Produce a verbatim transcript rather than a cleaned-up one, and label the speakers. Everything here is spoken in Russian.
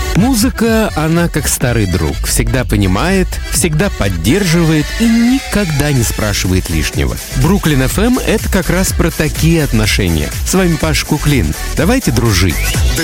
Speaker 1: Музыка, она как старый друг. Всегда понимает, всегда поддерживает и никогда не спрашивает лишнего. Бруклин эф эм — это как раз про такие отношения. С вами Паша Куклин. Давайте дружить.